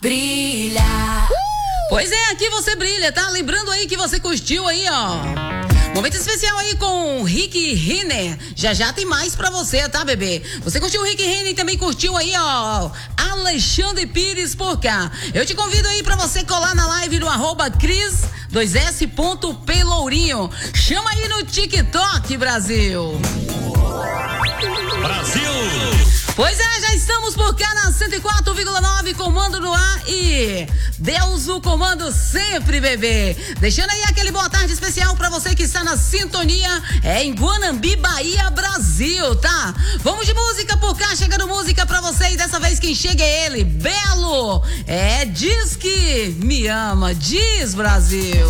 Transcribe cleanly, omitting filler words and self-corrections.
Brilha. Pois é, aqui você brilha, tá? Lembrando aí que você curtiu aí, ó. Momento especial aí com Rick Renner. Já já tem mais pra você, tá, bebê? Você curtiu o Rick Renner e também curtiu aí, ó, Alexandre Pires por cá. Eu te convido aí pra você colar na live do @cris2s.pelourinho. Chama aí no TikTok, Brasil. Brasil! Pois é, já estamos por cá na 104,9, comando no ar e Deus o comando sempre, bebê. Deixando aí aquele boa tarde especial pra você que está na sintonia, em Guanambi, Bahia, Brasil, tá? Vamos de música por cá, chegando música pra você e dessa vez quem chega é ele, Belo. Diz que me ama, diz Brasil.